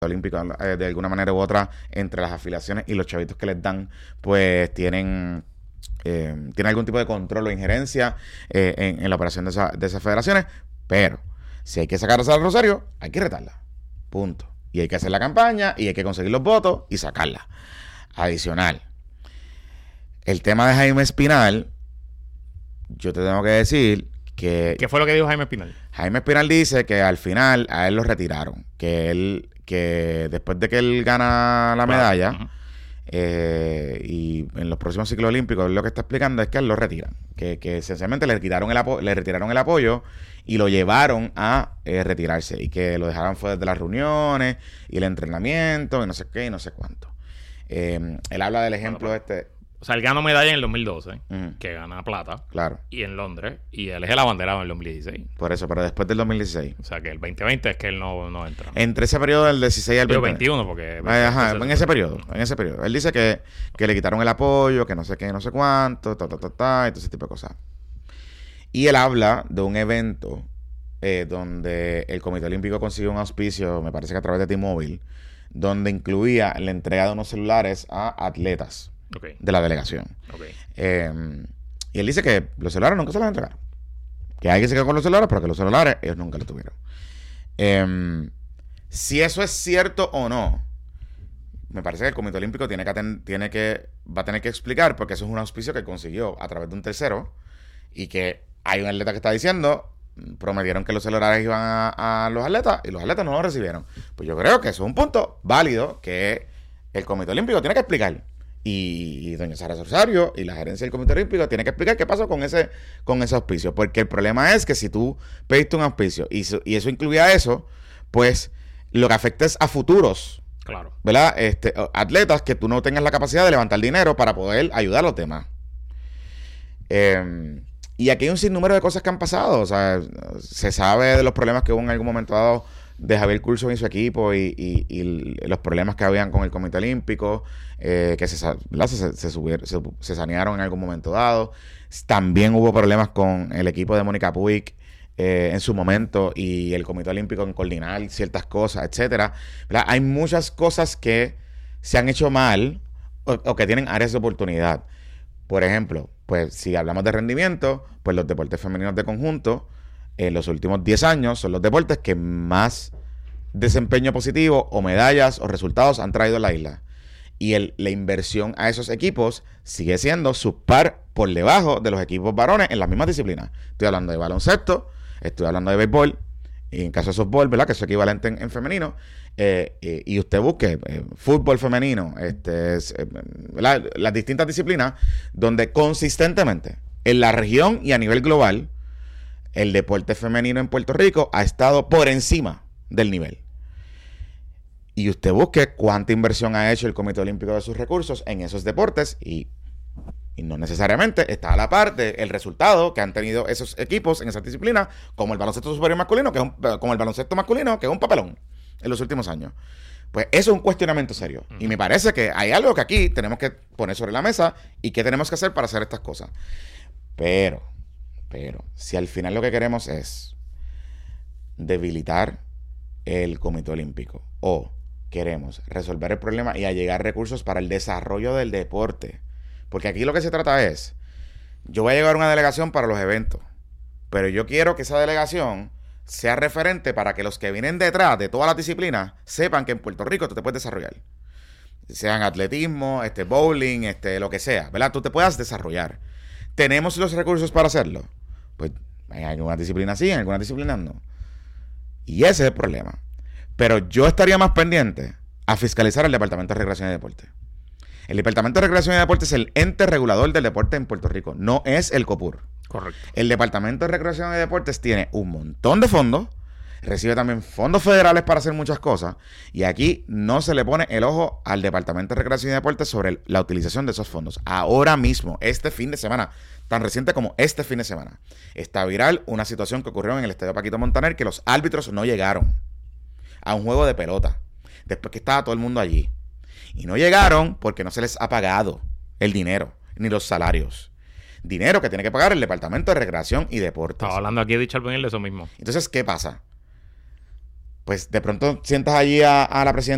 Olímpico, de alguna manera u otra, entre las afiliaciones y los chavitos que les dan, pues tienen algún tipo de control o injerencia en la operación de esas federaciones. Pero si hay que sacar a Sara Rosario, hay que retarla. Punto. Y hay que hacer la campaña y hay que conseguir los votos y sacarla. Adicional, el tema de Jaime Espinal, yo te tengo que decir que... ¿Qué fue lo que dijo Jaime Espinal? Jaime Espinal dice que al final a él lo retiraron. Que después de que él gana la medalla, y en los próximos ciclos olímpicos, lo que está explicando es que él lo retiran. Que esencialmente le retiraron el apoyo y lo llevaron a retirarse. Y que lo dejaron fue desde las reuniones y el entrenamiento y no sé qué y no sé cuánto. Él habla del ejemplo O sea, él ganó medalla en el 2012, que gana plata. Claro. Y en Londres. Y él es el abanderado en el 2016. Por eso, pero después del 2016. O sea, que el 2020 es que él no entra. Entre ese periodo del 16 al 21, porque... en ese periodo. Él dice que le quitaron el apoyo, que no sé qué, no sé cuánto, y todo ese tipo de cosas. Y él habla de un evento donde el Comité Olímpico consiguió un auspicio, me parece que a través de T-Mobile, donde incluía la entrega de unos celulares a atletas. De la delegación. Y él dice que los celulares nunca se los entregaron. Que hay que seguir con los celulares, pero que los celulares ellos nunca los tuvieron. Si eso es cierto o no, me parece que el Comité Olímpico va a tener que explicar, porque eso es un auspicio que consiguió a través de un tercero y que hay un atleta que está diciendo, prometieron que los celulares iban a los atletas y los atletas no los recibieron. Pues yo creo que eso es un punto válido que el Comité Olímpico tiene que explicar. Y doña Sara Rosario y la gerencia del Comité Olímpico tiene que explicar qué pasó con ese auspicio. Porque el problema es que si tú pediste un auspicio y eso incluía eso, pues lo que afecta es a futuros, claro, ¿verdad? Atletas que tú no tengas la capacidad de levantar dinero para poder ayudar a los demás. Y aquí hay un sinnúmero de cosas que han pasado. O sea, se sabe de los problemas que hubo en algún momento dado de Javier Coulson y su equipo y los problemas que habían con el Comité Olímpico, que se sanearon en algún momento dado. También hubo problemas con el equipo de Mónica Puig en su momento y el Comité Olímpico en coordinar ciertas cosas, etcétera. ¿Verdad? Hay muchas cosas que se han hecho mal o que tienen áreas de oportunidad. Por ejemplo, pues si hablamos de rendimiento, pues los deportes femeninos de conjunto en los últimos 10 años son los deportes que más desempeño positivo o medallas o resultados han traído a la isla. Y la inversión a esos equipos sigue siendo subpar por debajo de los equipos varones en las mismas disciplinas. Estoy hablando de baloncesto, estoy hablando de béisbol, y en caso de softball, ¿verdad? Que es su equivalente en femenino. Y usted busque fútbol femenino, las distintas disciplinas, donde consistentemente en la región y a nivel global, el deporte femenino en Puerto Rico ha estado por encima del nivel. Y usted busque cuánta inversión ha hecho el Comité Olímpico de sus recursos en esos deportes y no necesariamente está a la par del resultado que han tenido esos equipos en esas disciplinas, como el baloncesto superior masculino, como el baloncesto masculino, que es un papelón en los últimos años. Pues eso es un cuestionamiento serio. Y me parece que hay algo que aquí tenemos que poner sobre la mesa y qué tenemos que hacer para hacer estas cosas. Pero, si al final lo que queremos es debilitar el Comité Olímpico o queremos resolver el problema y allegar recursos para el desarrollo del deporte, porque aquí lo que se trata es, yo voy a llevar una delegación para los eventos, pero yo quiero que esa delegación sea referente para que los que vienen detrás de todas las disciplinas sepan que en Puerto Rico tú te puedes desarrollar. Sean atletismo, bowling, lo que sea, ¿verdad? Tú te puedas desarrollar. ¿Tenemos los recursos para hacerlo? Pues en algunas disciplinas sí, en algunas disciplinas no. Y ese es el problema. Pero yo estaría más pendiente a fiscalizar el Departamento de Recreación y Deporte. El Departamento de Recreación y Deporte es el ente regulador del deporte en Puerto Rico, no es el COPUR. Correcto. El Departamento de Recreación y Deportes tiene un montón de fondos, recibe también fondos federales para hacer muchas cosas, y aquí no se le pone el ojo al Departamento de Recreación y Deportes sobre la utilización de esos fondos. Ahora mismo, este fin de semana, tan reciente como este fin de semana, está viral una situación que ocurrió en el estadio Paquito Montaner, que los árbitros no llegaron a un juego de pelota, después que estaba todo el mundo allí. Y no llegaron porque no se les ha pagado el dinero, ni los salarios. Dinero que tiene que pagar el Departamento de Recreación y Deportes. Estaba hablando aquí de Richard Benel de eso mismo. Entonces, ¿qué pasa? Pues de pronto sientas allí a la presidenta